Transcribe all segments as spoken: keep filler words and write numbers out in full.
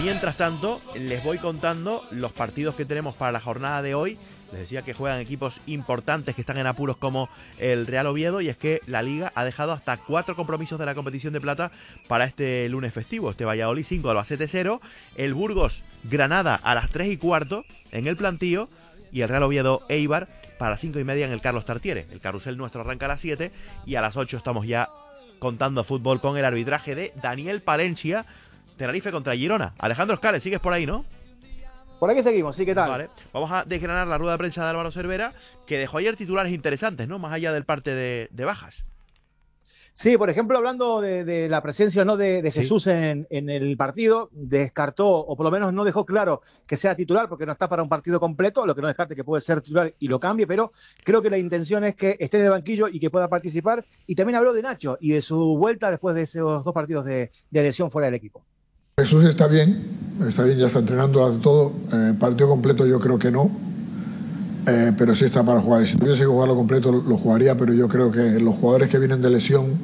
Mientras tanto, les voy contando los partidos que tenemos para la jornada de hoy. Les decía que juegan equipos importantes que están en apuros como el Real Oviedo, y es que la Liga ha dejado hasta cuatro compromisos de la competición de plata para este lunes festivo. Este Valladolid cinco, Albacete cero, el Burgos Granada a las tres y cuarto en el Plantío, y el Real Oviedo Eibar para las cinco y media en el Carlos Tartiere. El carrusel nuestro arranca a las siete y a las ocho estamos ya contando fútbol con el arbitraje de Daniel Palencia. Tenerife contra Girona. Alejandro Scales, sigues por ahí, ¿no? Por aquí seguimos, sí, ¿qué tal? Vale, vamos a desgranar la rueda de prensa de Álvaro Cervera, que dejó ayer titulares interesantes, ¿no? Más allá del parte de, de bajas. Sí, por ejemplo, hablando de, de la presencia no de, de Jesús sí. en, en el partido, descartó, o por lo menos no dejó claro que sea titular, porque no está para un partido completo, lo que no descarte que puede ser titular y lo cambie, pero creo que la intención es que esté en el banquillo y que pueda participar. Y también habló de Nacho y de su vuelta después de esos dos partidos de, de lesión fuera del equipo. Jesús está bien, está bien, ya está entrenando, hace todo. Eh, partido completo yo creo que no, eh, pero sí está para jugar. Si tuviese que jugarlo completo lo jugaría, pero yo creo que los jugadores que vienen de lesión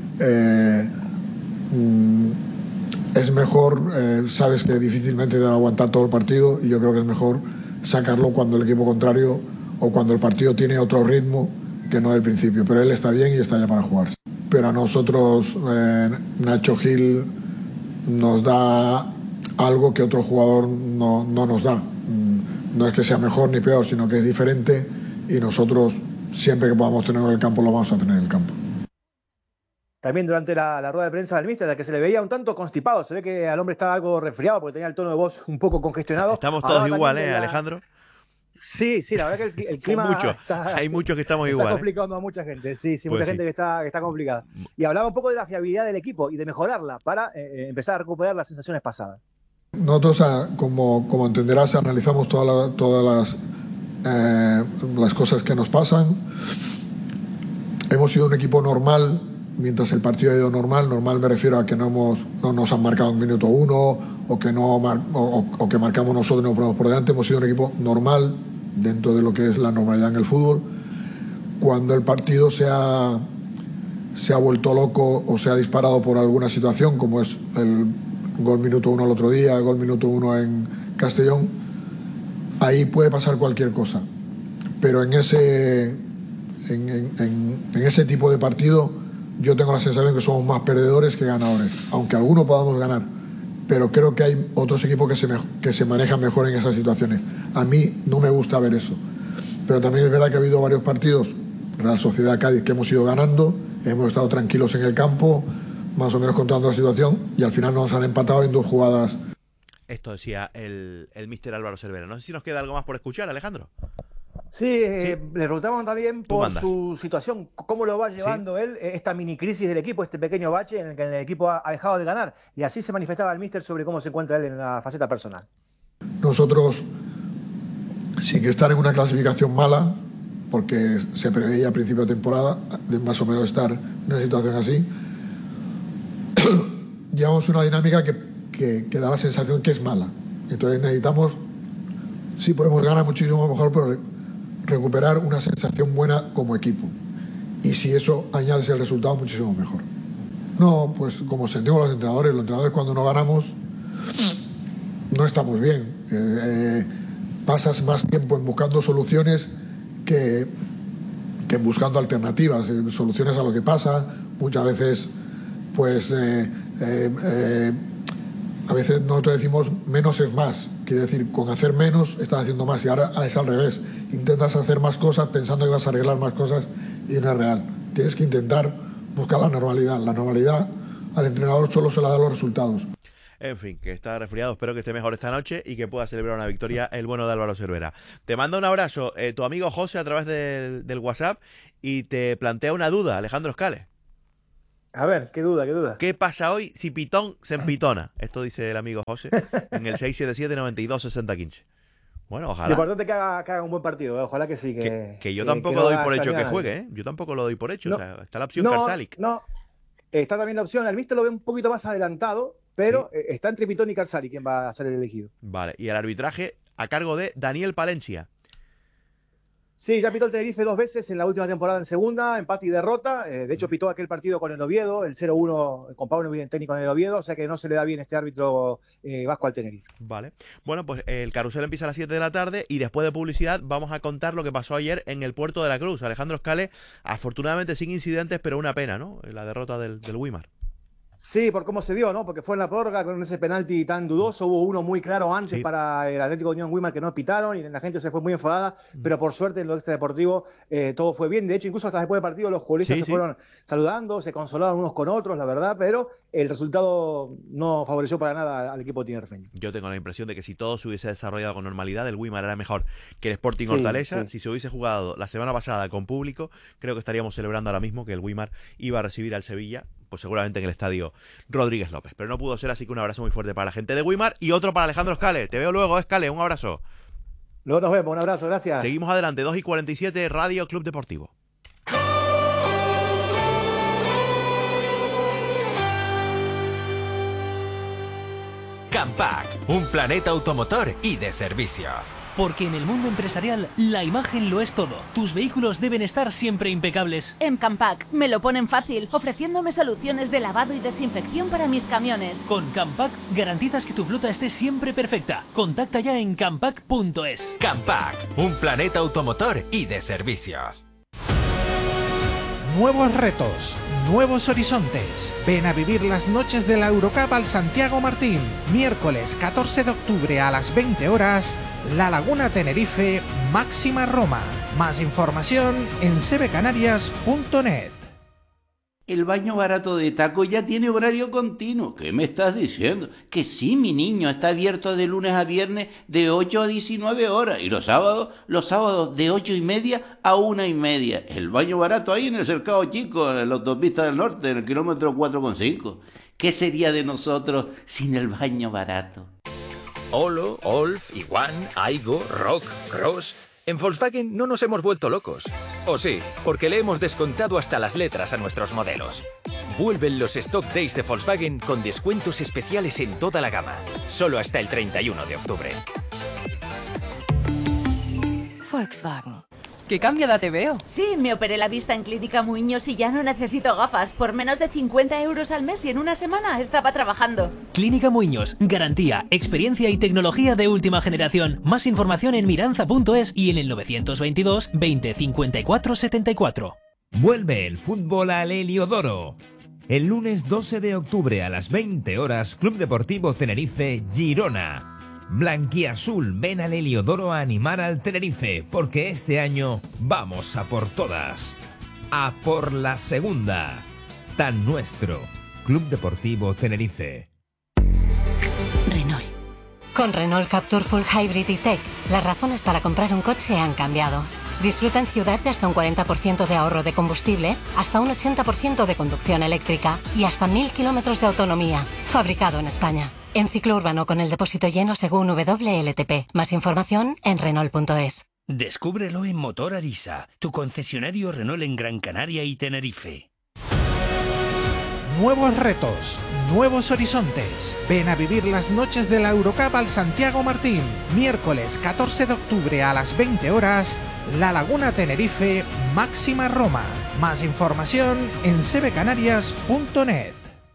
eh, mm, es mejor, eh, sabes que difícilmente te va a aguantar todo el partido, y yo creo que es mejor sacarlo cuando el equipo contrario o cuando el partido tiene otro ritmo que no del principio. Pero él está bien y está ya para jugar. Pero a nosotros, eh, Nacho Gil nos da algo que otro jugador no, no nos da. No es que sea mejor ni peor, sino que es diferente, y nosotros siempre que podamos tenerlo en el campo lo vamos a tener en el campo. También durante la, la rueda de prensa del míster, en la que se le veía un tanto constipado, se ve que al hombre estaba algo resfriado porque tenía el tono de voz un poco congestionado. Estamos todos Hablaba igual, ¿eh, la... Alejandro? Sí, sí, la verdad que el, el clima mucho. está, hay muchos que estamos está igual. complicando ¿eh? a mucha gente, sí, sí, pues mucha sí. gente que está, que está complicada. Y hablaba un poco de la fiabilidad del equipo y de mejorarla para eh, empezar a recuperar las sensaciones pasadas. Nosotros, como, como entenderás, analizamos toda la, todas las, eh, las cosas que nos pasan. Hemos sido un equipo normal mientras el partido ha ido normal. Normal me refiero a que no, hemos, no nos han marcado en minuto uno, o que, no mar, o, o que marcamos nosotros y nos ponemos por delante. Hemos sido un equipo normal dentro de lo que es la normalidad en el fútbol. Cuando el partido se ha, se ha vuelto loco o se ha disparado por alguna situación, como es el gol minuto uno el otro día, el gol minuto uno en Castellón, ahí puede pasar cualquier cosa. Pero en ese, en, en, en, en ese tipo de partido yo tengo la sensación que somos más perdedores que ganadores, aunque algunos podamos ganar. Pero creo que hay otros equipos que se, me, que se manejan mejor en esas situaciones. A mí no me gusta ver eso. Pero también es verdad que ha habido varios partidos, Real Sociedad, Cádiz, que hemos ido ganando, hemos estado tranquilos en el campo, más o menos controlando la situación, y al final nos han empatado en dos jugadas. Esto decía el, el míster Álvaro Cervera. No sé si nos queda algo más por escuchar, Alejandro. Sí, eh, sí. Le preguntamos también por su situación, cómo lo va llevando sí. él, esta mini crisis del equipo, este pequeño bache en el que el equipo ha, ha dejado de ganar. Y así se manifestaba el míster sobre cómo se encuentra él en la faceta personal. Nosotros, sin estar en una clasificación mala, porque se preveía a principio de temporada de más o menos estar en una situación así, llevamos una dinámica que, que, que da la sensación que es mala. Entonces necesitamos, sí podemos ganar muchísimo mejor, pero recuperar una sensación buena como equipo. Y si eso añades el resultado, muchísimo mejor. No, pues como sentimos los entrenadores, los entrenadores cuando no ganamos no estamos bien. Eh, eh, pasas más tiempo en buscando soluciones que, que en buscando alternativas, eh, soluciones a lo que pasa. Muchas veces, pues, eh, eh, eh, a veces nosotros decimos menos es más. Quiere decir, con hacer menos estás haciendo más, y ahora es al revés. Intentas hacer más cosas pensando que vas a arreglar más cosas, y no es real. Tienes que intentar buscar la normalidad. La normalidad al entrenador solo se la da los resultados. En fin, que está resfriado, espero que esté mejor esta noche y que pueda celebrar una victoria el bueno de Álvaro Cervera. Te manda un abrazo eh, tu amigo José a través del, del WhatsApp, y te plantea una duda, Alejandro Scales. A ver, qué duda, qué duda. ¿Qué pasa hoy si Pitón se empitona? Esto dice el amigo José en el seis siete siete, noventa y dos, sesenta, quince. Bueno, ojalá. Lo importante es que haga, que haga un buen partido, ¿eh? Ojalá que sí. Que, que, que yo que, tampoco que no doy por hecho que nadie. juegue, ¿eh? Yo tampoco lo doy por hecho. No, o sea, está la opción no, Karsalik. No, está también la opción. El míster lo ve un poquito más adelantado, pero sí. está entre Pitón y Karsalik quien va a ser el elegido. Vale, y el arbitraje a cargo de Daniel Palencia. Sí, ya pitó el Tenerife dos veces en la última temporada en segunda, empate y derrota. Eh, de hecho, pitó aquel partido con el Oviedo, el cero uno con Pablo técnico en el Oviedo, o sea que no se le da bien este árbitro eh, vasco al Tenerife. Vale. Bueno, pues el carrusel empieza a las siete de la tarde y después de publicidad vamos a contar lo que pasó ayer en el Puerto de la Cruz. Alejandro Scale, afortunadamente sin incidentes, pero una pena, ¿no? La derrota del, del Weimar. Sí, por cómo se dio, ¿no? Porque fue en la prórroga con ese penalti tan dudoso. Hubo uno muy claro antes sí. para el Atlético de Unión Weimar que no pitaron y la gente se fue muy enfadada, mm. pero por suerte en lo extradeportivo eh, todo fue bien. De hecho, incluso hasta después del partido los futbolistas sí, se sí. fueron saludando, se consolaron unos con otros, la verdad, pero el resultado no favoreció para nada al equipo tinerfeño. Yo tengo la impresión de que si todo se hubiese desarrollado con normalidad, el Weimar era mejor que el Sporting sí, Hortaleza. Sí. Si se hubiese jugado la semana pasada con público, creo que estaríamos celebrando ahora mismo que el Weimar iba a recibir al Sevilla, pues seguramente en el estadio Rodríguez López. Pero no pudo ser, así que un abrazo muy fuerte para la gente de Weimar y otro para Alejandro Scale. Te veo luego, Scale, un abrazo. Luego nos vemos, un abrazo, gracias. Seguimos adelante, dos y cuarenta y siete, Radio Club Deportivo. Campac, un planeta automotor y de servicios. Porque en el mundo empresarial la imagen lo es todo. Tus vehículos deben estar siempre impecables. En Campac me lo ponen fácil, ofreciéndome soluciones de lavado y desinfección para mis camiones. Con Campac garantizas que tu flota esté siempre perfecta. Contacta ya en campac punto es. Campac, un planeta automotor y de servicios. Nuevos retos, nuevos horizontes. Ven a vivir las noches de la Eurocup al Santiago Martín. Miércoles catorce de octubre a las veinte horas, La Laguna Tenerife, Máxima Roma. Más información en sebecanarias punto net. El baño barato de Taco ya tiene horario continuo. ¿Qué me estás diciendo? Que sí, mi niño, está abierto de lunes a viernes de ocho a diecinueve horas. Y los sábados, los sábados de ocho y media a una y media. El baño barato ahí en el Cercado Chico, en la autopista del norte, en el kilómetro cuatro coma cinco. ¿Qué sería de nosotros sin el baño barato? Olo, Olf, Iguan, Aigo, Rock, Cross... En Volkswagen no nos hemos vuelto locos. O sí, porque le hemos descontado hasta las letras a nuestros modelos. Vuelven los Stock Days de Volkswagen con descuentos especiales en toda la gama. Solo hasta el treinta y uno de octubre. Volkswagen. ¿Qué cambiada te veo? Sí, me operé la vista en Clínica Muiños y ya no necesito gafas. Por menos de cincuenta euros al mes y en una semana estaba trabajando. Clínica Muiños. Garantía, experiencia y tecnología de última generación. Más información en miranza punto es y en el novecientos veintidós veinte cincuenta y cuatro setenta y cuatro. Vuelve el fútbol al Heliodoro. El lunes doce de octubre a las veinte horas, Club Deportivo Tenerife, Girona. Blanquiazul, ven al Heliodoro a animar al Tenerife, porque este año vamos a por todas. A por la segunda. Tan nuestro. Club Deportivo Tenerife. Renault. Con Renault Captur Full Hybrid y Tech, las razones para comprar un coche han cambiado. Disfruta en ciudad de hasta un cuarenta por ciento de ahorro de combustible, hasta un ochenta por ciento de conducción eléctrica y hasta mil kilómetros de autonomía. Fabricado en España. En ciclo urbano con el depósito lleno según W L T P. Más información en renault punto es. Descúbrelo en Motor Arisa, tu concesionario Renault en Gran Canaria y Tenerife. Nuevos retos, nuevos horizontes. Ven a vivir las noches de la Eurocup al Santiago Martín. Miércoles catorce de octubre a las veinte horas, La Laguna Tenerife, Máxima Roma. Más información en sebecanarias punto net.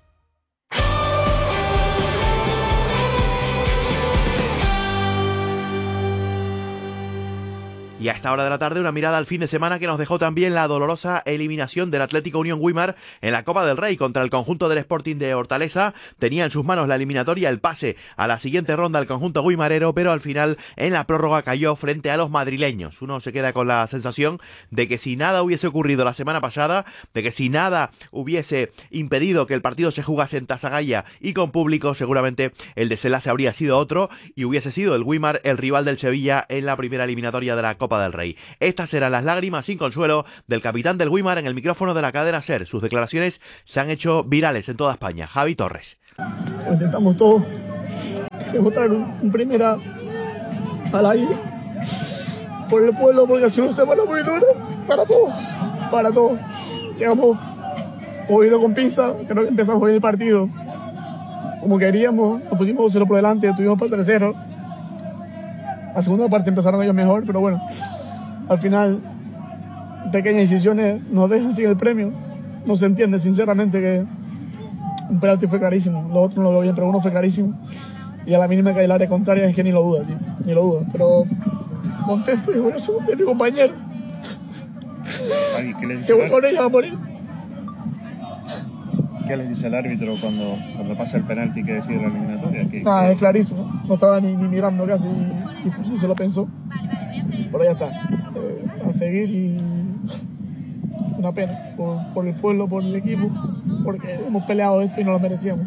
Y a esta hora de la tarde una mirada al fin de semana que nos dejó también la dolorosa eliminación del Atlético Unión Weimar en la Copa del Rey contra el conjunto del Sporting de Hortaleza. Tenía en sus manos la eliminatoria, el pase a la siguiente ronda al conjunto guimarero, pero al final en la prórroga cayó frente a los madrileños. Uno se queda con la sensación de que si nada hubiese ocurrido la semana pasada, de que si nada hubiese impedido que el partido se jugase en Tasagaya y con público, seguramente el desenlace habría sido otro y hubiese sido el Weimar el rival del Sevilla en la primera eliminatoria de la Copa del Rey. Estas eran las lágrimas sin consuelo del capitán del Weimar en el micrófono de la cadena SER. Sus declaraciones se han hecho virales en toda España. Javi Torres. Lo intentamos todo, demostrar un, un primera al aire por el pueblo, porque ha sido una semana muy dura para todos, para todos. Llegamos cogido con pinza, que no empezamos bien el partido como queríamos, nos pusimos dos cero por delante, tuvimos para el tercero. La segunda parte empezaron ellos mejor, pero bueno, al final pequeñas decisiones nos dejan sin el premio. No se entiende sinceramente que un penalti fue clarísimo, lo otro no lo veo bien, pero uno fue clarísimo. Y a la mínima que hay el área contraria es que ni lo duda, tío, ni lo duda. Pero contento y orgulloso de mi compañero. Ay, ¿qué le dice que con ella va a morir. ¿Qué les dice el árbitro cuando, cuando pasa el penalti que decide la eliminatoria? ¿Qué, Ah, qué? es clarísimo, no estaba ni, ni mirando casi y, y se lo pensó. Pero ya está, eh, a seguir y una pena por, por el pueblo, por el equipo, porque hemos peleado esto y no lo merecíamos.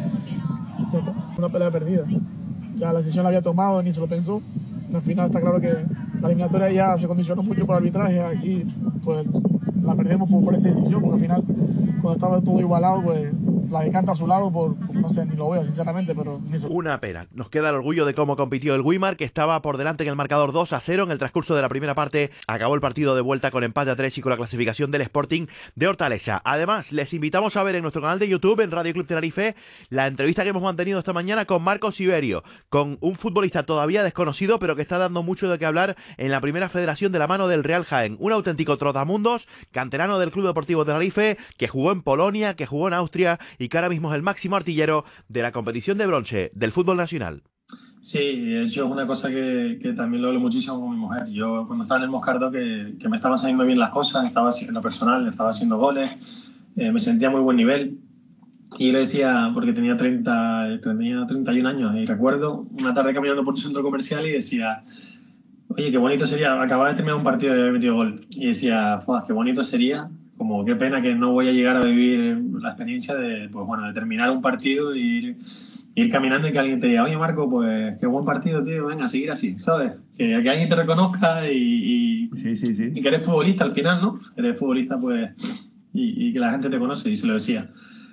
Ya está, una pelea perdida. Ya la decisión la había tomado, ni se lo pensó. Al final está claro que la eliminatoria ya se condicionó mucho por arbitraje. Aquí pues la perdemos por, por esa decisión, porque al final cuando estaba todo igualado, pues la decanta a su lado por, por no sé, ni lo veo sinceramente, pero ni se... Una pena. Nos queda el orgullo de cómo compitió el Weimar, que estaba por delante en el marcador dos a cero en el transcurso de la primera parte. Acabó el partido de vuelta con empate a tres y con la clasificación del Sporting de Hortaleza. Además, les invitamos a ver en nuestro canal de YouTube, en Radio Club Tenerife, la entrevista que hemos mantenido esta mañana con Marcos Iberio, con un futbolista todavía desconocido, pero que está dando mucho de qué hablar en la primera federación de la mano del Real Jaén. Un auténtico trotamundos, canterano del Club Deportivo Tenerife, que jugó en Polonia, que jugó en Austria y que ahora mismo es el máximo artillero de la competición de bronce del fútbol nacional. Sí, eso es una cosa que, que también lo hablo muchísimo con mi mujer. Yo cuando estaba en el Moscardo que, que me estaban saliendo bien las cosas, estaba haciendo personal, estaba haciendo goles, eh, me sentía a muy buen nivel. Y le decía, porque tenía, treinta, tenía treinta y un años, y recuerdo una tarde caminando por un centro comercial y decía, oye, qué bonito sería, acababa de terminar un partido y haber metido gol. Y decía, qué bonito sería, como qué pena que no voy a llegar a vivir la experiencia de, pues, bueno, de terminar un partido e ir, ir caminando y que alguien te diga, oye Marco, pues qué buen partido, tío, venga, a seguir así, ¿sabes? Que, que alguien te reconozca y, y, sí, sí, sí. y que eres futbolista al final, ¿no? Eres futbolista, pues, y, y que la gente te conoce, y se lo decía.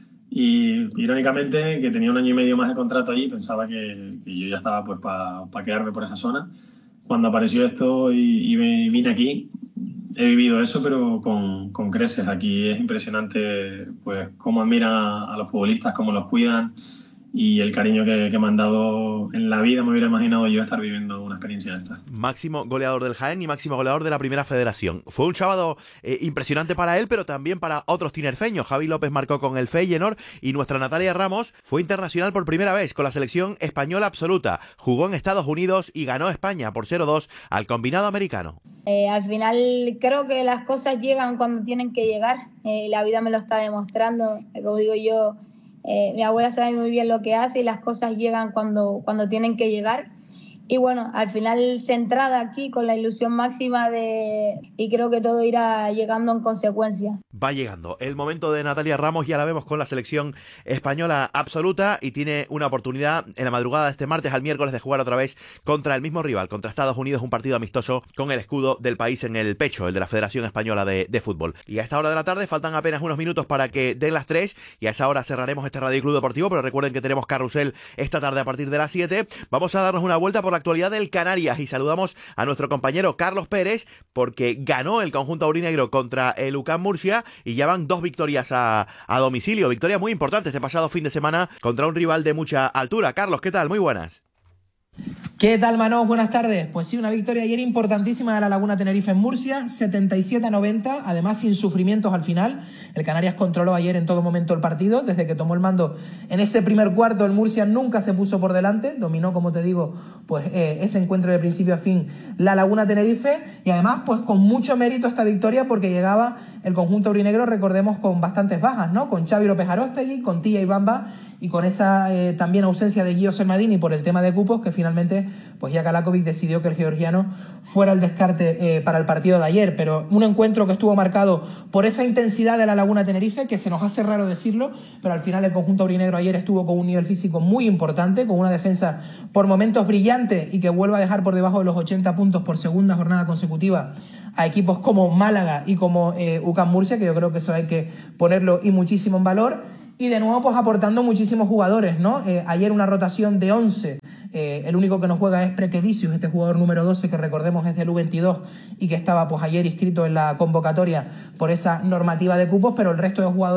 Y irónicamente, que tenía un año y medio más de contrato allí, pensaba que, que yo ya estaba pues para pa quedarme por esa zona. Cuando apareció esto y, y me vine aquí, he vivido eso, pero con, con creces. Aquí es impresionante pues cómo admiran a los futbolistas, cómo los cuidan y el cariño que, que me han dado en la vida. Me hubiera imaginado yo estar viviendo una experiencia de esta. Máximo goleador del Jaén y máximo goleador de la Primera Federación. Fue un sábado eh, impresionante para él, pero también para otros tinerfeños. Javi López marcó con el Feyenoord y nuestra Natalia Ramos fue internacional por primera vez con la selección española absoluta. Jugó en Estados Unidos y ganó España por cero dos al combinado americano. Eh, al final creo que las cosas llegan cuando tienen que llegar. Eh, la vida me lo está demostrando. Como digo yo, eh, mi abuela sabe muy bien lo que hace y las cosas llegan cuando, cuando tienen que llegar. Y bueno, al final centrada aquí con la ilusión máxima de y creo que todo irá llegando en consecuencia. Va llegando el momento de Natalia Ramos, ya la vemos con la selección española absoluta y tiene una oportunidad en la madrugada de este martes al miércoles de jugar otra vez contra el mismo rival, contra Estados Unidos, un partido amistoso con el escudo del país en el pecho, el de la Federación Española de, de Fútbol. Y a esta hora de la tarde faltan apenas unos minutos para que den las tres y a esa hora cerraremos este Radio Club Deportivo, pero recuerden que tenemos carrusel esta tarde a partir de las siete. Vamos a darnos una vuelta por la actualidad del Canarias y saludamos a nuestro compañero Carlos Pérez porque ganó el conjunto aurinegro contra el U C A M Murcia y ya van dos victorias a, a domicilio, victoria muy importante este pasado fin de semana contra un rival de mucha altura. Carlos, ¿qué tal? Muy buenas. ¿Qué tal, Manós? Buenas tardes. Pues sí, una victoria ayer importantísima de la Laguna Tenerife en Murcia, setenta y siete a noventa, además sin sufrimientos al final. El Canarias controló ayer en todo momento el partido, desde que tomó el mando en ese primer cuarto el Murcia nunca se puso por delante, dominó, como te digo, pues eh, ese encuentro de principio a fin la Laguna Tenerife y además pues con mucho mérito esta victoria porque llegaba el conjunto aurinegro, recordemos, con bastantes bajas, ¿no? Con Xavi López Aróstegui, con Tilla y Bamba y con esa eh, también ausencia de Guillo Sermadini por el tema de cupos que finalmente pues ya Kalakovic decidió que el georgiano fuera el descarte eh, para el partido de ayer, pero un encuentro que estuvo marcado por esa intensidad de la Laguna Tenerife, que se nos hace raro decirlo, pero al final el conjunto aurinegro ayer estuvo con un nivel físico muy importante, con una defensa por momentos brillante y que vuelve a dejar por debajo de los ochenta puntos por segunda jornada consecutiva a equipos como Málaga y como eh, U C A M Murcia, que yo creo que eso hay que ponerlo y muchísimo en valor. Y de nuevo pues aportando muchísimos jugadores, ¿no? Eh, ayer una rotación de once, eh, el único que nos juega es Prequevicius, este jugador número doce que recordemos es del U veintidós y que estaba pues ayer inscrito en la convocatoria por esa normativa de cupos, pero el resto de jugadores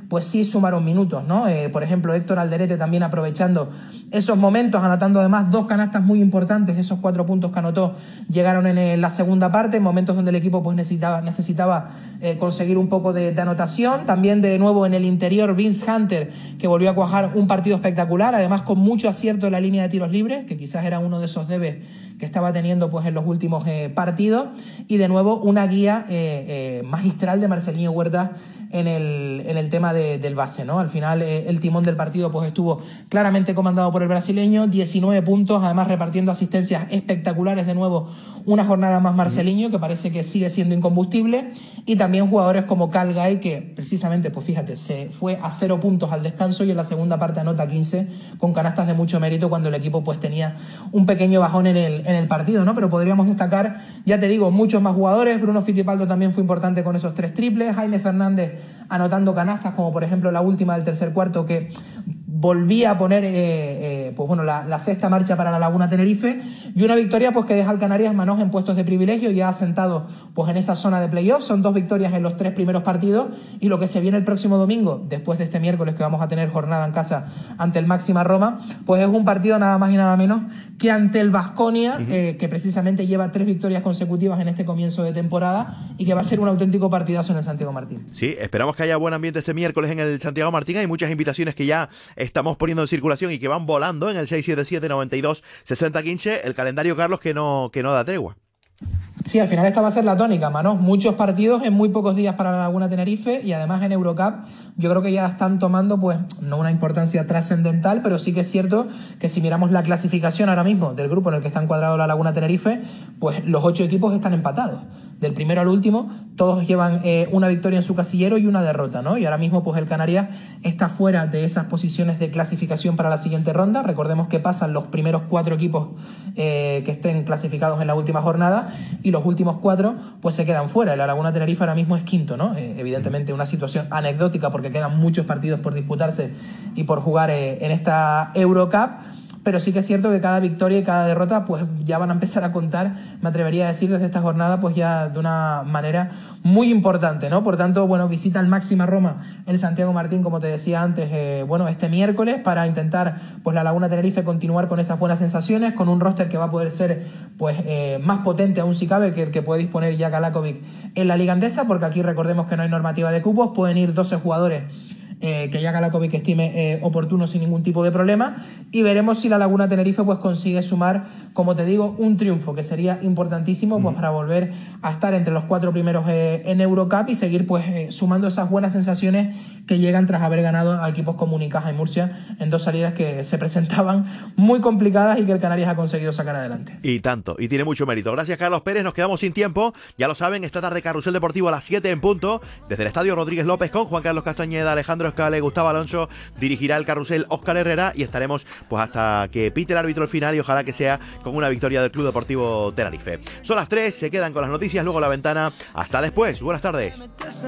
pues sí sumaron minutos, ¿no? Eh, por ejemplo, Héctor Alderete también aprovechando esos momentos, anotando además dos canastas muy importantes. Esos cuatro puntos que anotó llegaron en la segunda parte, en momentos donde el equipo pues necesitaba, necesitaba eh, conseguir un poco de, de anotación. También de nuevo en el interior Vince Hunter, que volvió a cuajar un partido espectacular, además con mucho acierto en la línea de tiros libres, que quizás era uno de esos debes que estaba teniendo pues en los últimos eh, partidos. Y de nuevo una guía eh, eh, magistral de Marcelinho Huerta en el, en el tema de, del base, ¿no? Al final eh, el timón del partido pues estuvo claramente comandado por el brasileño, diecinueve puntos, además repartiendo asistencias espectaculares. De nuevo una jornada más Marcelinho, que parece que sigue siendo incombustible, y también jugadores como Cal Guy, que precisamente, pues fíjate, se fue a cero puntos al descanso y en la segunda parte anota quince con canastas de mucho mérito cuando el equipo pues tenía un pequeño bajón en el, en el partido, ¿no? Pero podríamos destacar, ya te digo, muchos más jugadores. Bruno Fittipaldo también fue importante con esos tres triples, Jaime Fernández anotando canastas, como por ejemplo la última del tercer cuarto, que volvía a poner eh, eh, pues bueno, la, la sexta marcha para la Laguna Tenerife, y una victoria pues que deja al Canarias Manos en puestos de privilegio, ya asentado pues en esa zona de playoffs. Son dos victorias en los tres primeros partidos, y lo que se viene el próximo domingo, después de este miércoles que vamos a tener jornada en casa ante el Máxima Roma, pues es un partido nada más y nada menos que ante el Baskonia, uh-huh. eh, que precisamente lleva tres victorias consecutivas en este comienzo de temporada y que va a ser un auténtico partidazo en el Santiago Martín. Sí, esperamos que haya buen ambiente este miércoles en el Santiago Martín. Hay muchas invitaciones que ya estamos poniendo en circulación y que van volando en el seis siete siete, noventa y dos, sesenta quince. El calendario, Carlos, que no, que no da tregua. Sí, al final esta va a ser la tónica, Manos. Muchos partidos en muy pocos días para la Laguna Tenerife, y además en Eurocup yo creo que ya están tomando, pues, no una importancia trascendental, pero sí que es cierto que si miramos la clasificación ahora mismo del grupo en el que está encuadrado la Laguna Tenerife, pues los ocho equipos están empatados. Del primero al último, todos llevan eh, una victoria en su casillero y una derrota, ¿no? Y ahora mismo, pues el Canarias está fuera de esas posiciones de clasificación para la siguiente ronda. Recordemos que pasan los primeros cuatro equipos eh, que estén clasificados en la última jornada, y los últimos cuatro, pues se quedan fuera. La Laguna Tenerife ahora mismo es quinto, ¿no? Eh, evidentemente una situación anecdótica porque quedan muchos partidos por disputarse y por jugar eh, en esta Eurocup. Pero sí que es cierto que cada victoria y cada derrota pues ya van a empezar a contar, me atrevería a decir, desde esta jornada pues ya de una manera muy importante, ¿no? Por tanto, bueno, visita el Máxima Roma el Santiago Martín, como te decía antes, eh, bueno, este miércoles, para intentar pues la Laguna Tenerife continuar con esas buenas sensaciones, con un roster que va a poder ser pues eh, más potente aún si cabe que el que puede disponer ya Kalakovic en la Liga Andesa, porque aquí recordemos que no hay normativa de cupos, pueden ir doce jugadores Eh, que ya Kalakovic estime eh, oportuno sin ningún tipo de problema, y veremos si la Laguna Tenerife pues consigue sumar, como te digo, un triunfo que sería importantísimo pues para volver a estar entre los cuatro primeros eh, en Eurocup y seguir pues eh, sumando esas buenas sensaciones que llegan tras haber ganado a equipos como Unicaja y Murcia en dos salidas que se presentaban muy complicadas y que el Canarias ha conseguido sacar adelante. Y tanto, y tiene mucho mérito. Gracias, Carlos Pérez. Nos quedamos sin tiempo, ya lo saben, esta tarde Carrusel Deportivo a las siete en punto desde el Estadio Rodríguez López, con Juan Carlos Castañeda, Alejandro Escale, Gustavo Alonso. Dirigirá el carrusel Óscar Herrera, y estaremos pues hasta que pite el árbitro al final, y ojalá que sea con una victoria del Club Deportivo Tenerife. Son las tres, se quedan con las noticias, luego la ventana. Hasta después, buenas tardes.